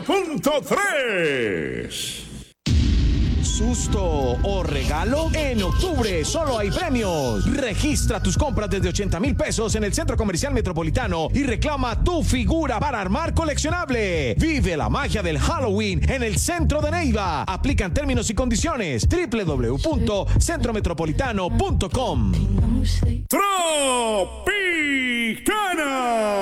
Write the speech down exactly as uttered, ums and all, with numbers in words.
punto tres. ¿Susto o regalo? En octubre solo hay premios. Registra tus compras desde ochenta mil pesos en el Centro Comercial Metropolitano y reclama tu figura para armar coleccionable. Vive la magia del Halloween en el centro de Neiva. Aplican términos y condiciones. doble u doble u doble u punto centro metropolitano punto com. Tropicana.